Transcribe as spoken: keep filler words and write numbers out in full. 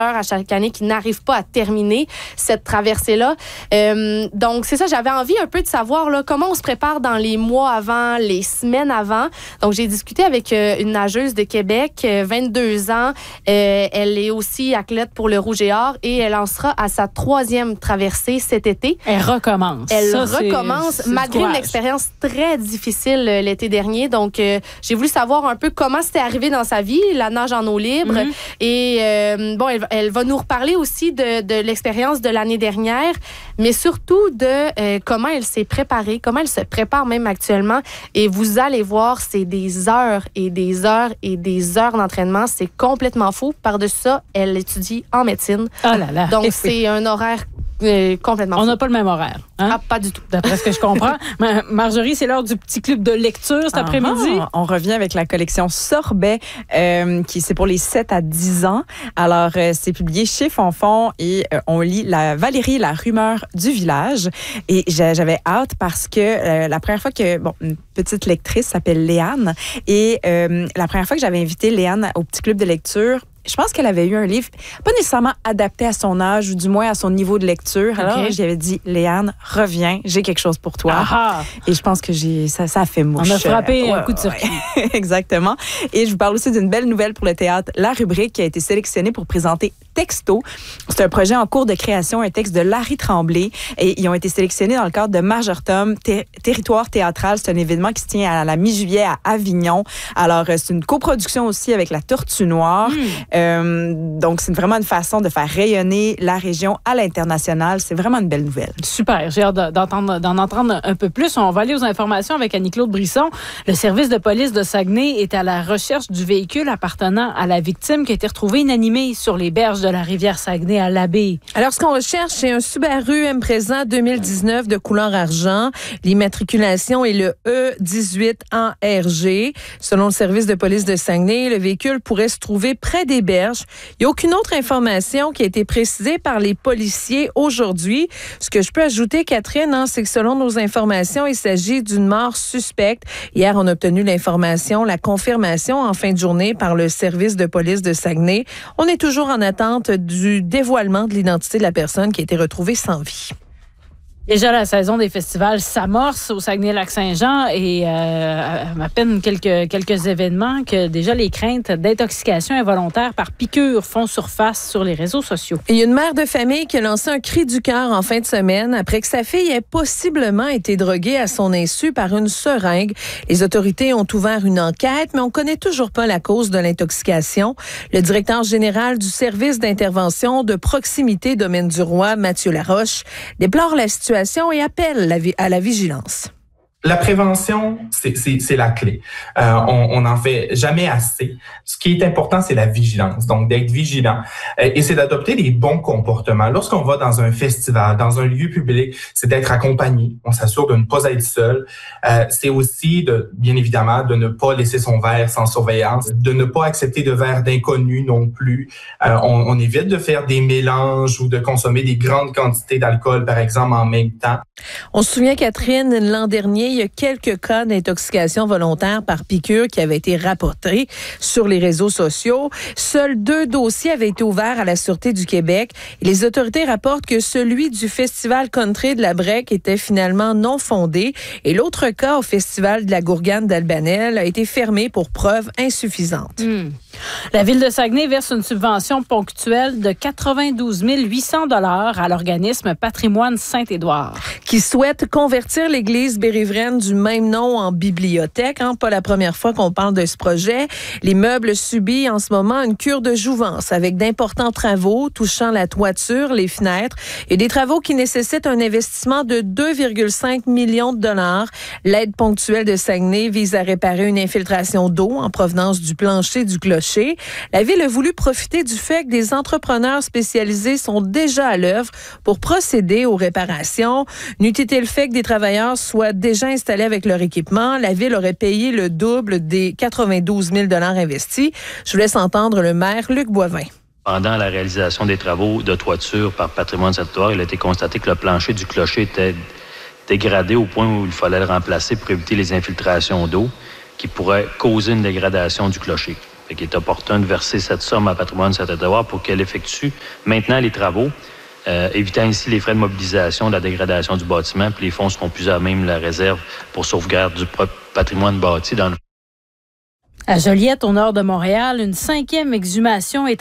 à chaque année qui n'arrivent pas à terminer cette traversée-là. Euh, donc, c'est ça, j'avais envie un peu de savoir là, comment on se prépare dans les mois avant, les semaines avant. Donc, j'ai discuté avec euh, une nageuse de Québec, euh, vingt-deux ans. Euh, elle est aussi athlète pour le Rouge et Or et elle en sera à sa troisième traversée cet été. Elle recommence. Elle ça, recommence, c'est, c'est malgré une expérience très difficile euh, l'été dernier. Donc, euh, j'ai voulu savoir un peu comment c'était arrivé dans sa vie, la nage en eau libre. Mm-hmm. Et euh, bon, elle, elle va nous reparler aussi de, de l'expérience de l'année dernière, mais surtout de euh, comment elle s'est préparée, comment elle se prépare même actuellement. Et vous allez voir, c'est des heures et des heures et des heures d'entraînement. C'est complètement fou. Par-dessus ça, elle étudie en médecine. Oh là là. Donc, c'est un horaire Euh, complètement. On n'a pas le même horaire. Hein? Ah, pas du tout. D'après ce que je comprends. Marjorie, c'est l'heure du petit club de lecture cet ah, après-midi. Ah, on revient avec la collection Sorbet, euh, qui c'est pour les sept à dix ans. Alors, euh, c'est publié chez Fonfon et euh, on lit la Valérie, la rumeur du village. Et j'avais hâte parce que euh, la première fois que, bon, une petite lectrice s'appelle Léane. Et euh, la première fois que j'avais invité Léane au petit club de lecture, je pense qu'elle avait eu un livre pas nécessairement adapté à son âge ou du moins à son niveau de lecture. Alors, okay. J'y avais dit, Léane, reviens, j'ai quelque chose pour toi. Aha. Et je pense que j'ai ça, ça a fait mouche. On a frappé ouais, un coup de circuit. Ouais. Exactement. Et je vous parle aussi d'une belle nouvelle pour le théâtre La Rubrique qui a été sélectionnée pour présenter Texto. C'est un projet en cours de création, un texte de Larry Tremblay. Et ils ont été sélectionnés dans le cadre de Majortum, ter- Territoire théâtral. C'est un événement qui se tient à la mi-juillet à Avignon. Alors, c'est une coproduction aussi avec la Tortue Noire. Mm. Euh, donc, c'est vraiment une façon de faire rayonner la région à l'international. C'est vraiment une belle nouvelle. Super. J'ai hâte d'entendre, d'en entendre un peu plus. On va aller aux informations avec Annie-Claude Brisson. Le service de police de Saguenay est à la recherche du véhicule appartenant à la victime qui a été retrouvé inanimé sur les berges de la rivière Saguenay à l'Abbé. Alors, ce qu'on recherche, c'est un Subaru Impreza deux mille dix-neuf de couleur argent. L'immatriculation est le E dix-huit A R G. Selon le service de police de Saguenay, le véhicule pourrait se trouver près des berges. Il n'y a aucune autre information qui a été précisée par les policiers aujourd'hui. Ce que je peux ajouter, Catherine, hein, c'est que selon nos informations, il s'agit d'une mort suspecte. Hier, on a obtenu l'information, la confirmation en fin de journée par le service de police de Saguenay. On est toujours en attente du dévoilement de l'identité de la personne qui a été retrouvée sans vie. Déjà, la saison des festivals s'amorce au Saguenay-Lac-Saint-Jean et euh, à peine quelques, quelques événements que déjà les craintes d'intoxication involontaire par piqûre font surface sur les réseaux sociaux. Il y a une mère de famille qui a lancé un cri du cœur en fin de semaine après que sa fille ait possiblement été droguée à son insu par une seringue. Les autorités ont ouvert une enquête, mais on ne connaît toujours pas la cause de l'intoxication. Le directeur général du service d'intervention de proximité Domaine du Roi, Mathieu Laroche, déplore la situation et appelle à la vigilance. La prévention, c'est, c'est, c'est la clé. Euh, on n'en fait jamais assez. Ce qui est important, c'est la vigilance, donc d'être vigilant. Euh, et c'est d'adopter les bons comportements. Lorsqu'on va dans un festival, dans un lieu public, c'est d'être accompagné. On s'assure de ne pas être seul. Euh, c'est aussi, de, bien évidemment, de ne pas laisser son verre sans surveillance, de ne pas accepter de verres d'inconnus non plus. Euh, on, on évite de faire des mélanges ou de consommer des grandes quantités d'alcool, par exemple, en même temps. On se souvient, Catherine, l'an dernier, il y a quelques cas d'intoxication volontaire par piqûre qui avaient été rapportés sur les réseaux sociaux. Seuls deux dossiers avaient été ouverts à la Sûreté du Québec. Et les autorités rapportent que celui du Festival Country de la Brec était finalement non fondé. Et l'autre cas au Festival de la Gourgane d'Albanel a été fermé pour preuve insuffisante. Mmh. La Ville de Saguenay verse une subvention ponctuelle de quatre-vingt-douze mille huit cents dollars à l'organisme Patrimoine Saint-Édouard. Qui souhaite convertir l'église bérivraine du même nom en bibliothèque. Hein, pas la première fois qu'on parle de ce projet. L'immeuble subit en ce moment une cure de jouvence avec d'importants travaux touchant la toiture, les fenêtres et des travaux qui nécessitent un investissement de deux virgule cinq millions de dollars. L'aide ponctuelle de Saguenay vise à réparer une infiltration d'eau en provenance du plancher du clocher. La Ville a voulu profiter du fait que des entrepreneurs spécialisés sont déjà à l'œuvre pour procéder aux réparations. N'eût été le fait que des travailleurs soient déjà installés avec leur équipement, la Ville aurait payé le double des quatre-vingt-douze mille dollars investis. Je vous laisse entendre le maire Luc Boivin. Pendant la réalisation des travaux de toiture par Patrimoine Saint-Édouard, il a été constaté que le plancher du clocher était dégradé au point où il fallait le remplacer pour éviter les infiltrations d'eau qui pourraient causer une dégradation du clocher. Fait qu'il est opportun de verser cette somme à Patrimoine Saint-Édouard pour qu'elle effectue maintenant les travaux, euh, évitant ainsi les frais de mobilisation, de la dégradation du bâtiment, puis les fonds seront plus à même la réserve pour sauvegarde du patrimoine bâti dans le À Joliette, au nord de Montréal, une cinquième exhumation est